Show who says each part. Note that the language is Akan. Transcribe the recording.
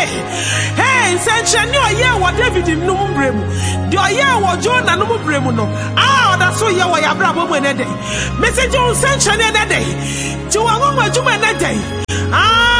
Speaker 1: Hey, Senchani or yeah, what David in Numbrem. Do I hear what John and Numbremo? Ah, that's so yeah, why I bravo when a day. Message on Senchani a day. To a woman to my day. Ah.